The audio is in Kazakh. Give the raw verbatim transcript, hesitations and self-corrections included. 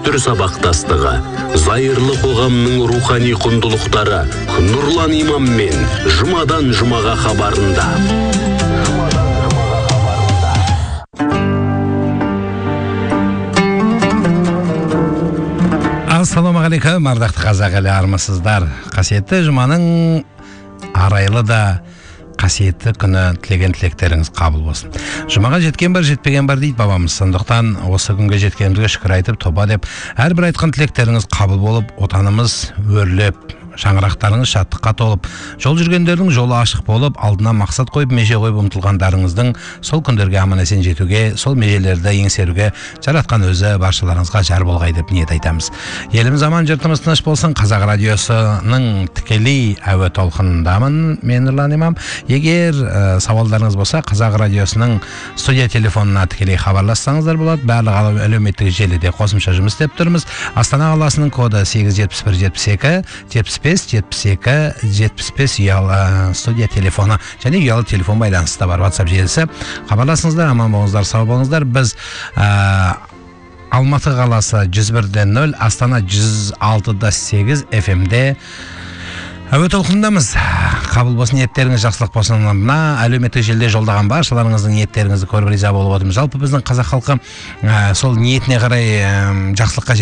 дәстүр сабақтастығы, зайырлы қоғамның рухани құндылықтары Нұрлан имаммен жұмадан жұмаға хабарында. Ассалаумағалейкум, ардақты қазақ елі армысыздар. Қасиетті жұманың арайлы да қасиетті күні тілеген тілектеріңіз қабыл болсын. Жұмаға жеткен бар, жетпеген бар дейді бабамыз. Сондықтан осы күнге жеткенімізге шүкір айтып, тоба деп, әрбір айтқан тілектеріңіз қабыл болып, отанымыз өрлеп, шаңырақтарыңыз шаттыққа толып, жол жүргендердің жолы ашық болып, алдына мақсат қойып, меже қойып ұмтылғандарыңыздың сол күндерге аман есен жетуге, сол межелерді еңсеруге жаратқан өзі баршаларыңызға жар болғай деп ниет айтамыз. Еліміз аман, жұртымыз тыныш болсын. Қазақ радиосының тікелей әуе толқынындамын мен Нұрлан имам. Егер ә, сауалдарыңыз болса, Қазақ радиосының студия телефонына тікелей хабарлассаңыздар болады. Барлық әлеуметтік желіде қосымша жұмыс істеп тұрмыз. Астана қаласының коды сегіз жетпіс бір жетпіс екі жетпіс бес жетпіс екі жетпіс бес ұялы студия телефоны және ұялы телефон байланысы да бар. WhatsApp желісі. Хабарласыңыздар, аман болыңыздар, сау болыңыздар. Біз ә, Алматы қаласы жүз бір де нөл, Астана жүз алты да сегіз эф эмде әуе толқынындамыз. Қабыл болсын, ниеттеріңіз жақсылық болсын. Мына әлеуметтік желіде жолдаған баршаларыңыздың ниеттеріңізді көріп риза болып отырмыз. Жалпы біздің қазақ халқы ә, сол ниетіне қарай ә, жақсылыққа